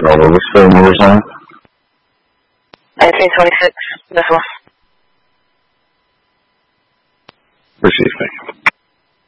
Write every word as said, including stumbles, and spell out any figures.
over. What's the number sign? nineteen twenty-six, this one. Received, thank you.